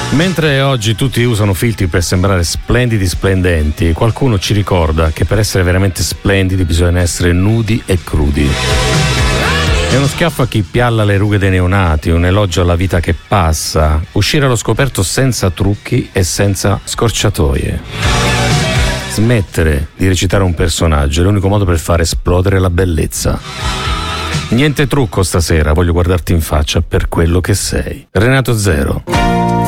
Mentre oggi tutti usano filtri per sembrare splendidi, splendenti, qualcuno ci ricorda che per essere veramente splendidi bisogna essere nudi e crudi. È uno schiaffo a chi pialla le rughe dei neonati, un elogio alla vita che passa, uscire allo scoperto senza trucchi e senza scorciatoie. Smettere di recitare un personaggio è l'unico modo per far esplodere la bellezza. Niente trucco stasera, voglio guardarti in faccia per quello che sei. Renato Zero.